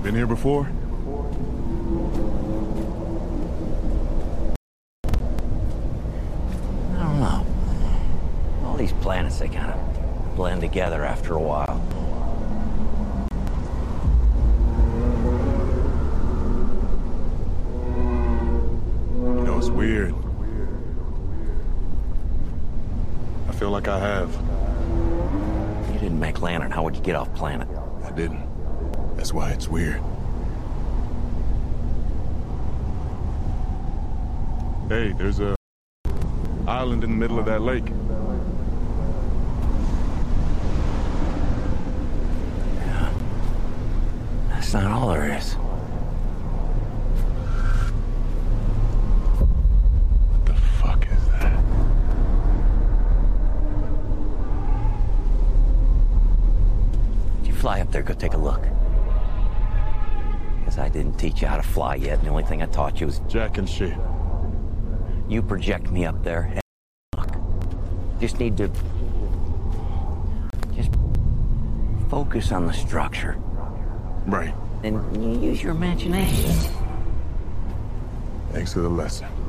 Been here before? I don't know. All these planets, they kind of blend together after a while. You know, it's weird. I feel like I have. You didn't make Lantern. How would you get off planet? I didn't. That's why it's weird. Hey, there's a island in the middle of that lake. Yeah. That's not all there is. What the fuck is that? You fly up there, go take a look. Because I didn't teach you how to fly yet, and the only thing I taught you was Jack and shit. you project me up there and look. Just need to just focus on the structure. Right. And use your imagination. Thanks for the lesson.